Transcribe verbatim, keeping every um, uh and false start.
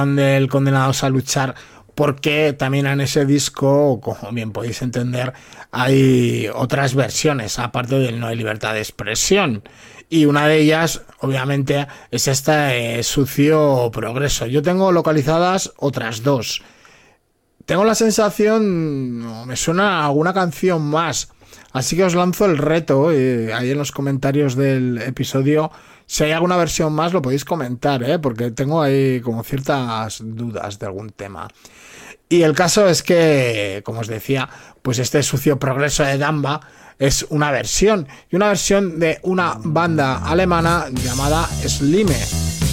del Condenados a Luchar, porque también en ese disco, como bien podéis entender, hay otras versiones, aparte del No hay libertad de expresión. Y una de ellas, obviamente, es esta eh, Sucio Progreso. Yo tengo localizadas otras dos. Tengo la sensación, me suena alguna canción más, así que os lanzo el reto, eh, ahí en los comentarios del episodio. Si hay alguna versión más lo podéis comentar, ¿eh? Porque tengo ahí como ciertas dudas de algún tema. Y el caso es que, como os decía, pues este Sucio Progreso de Damba es una versión, y una versión de una banda alemana llamada Slime.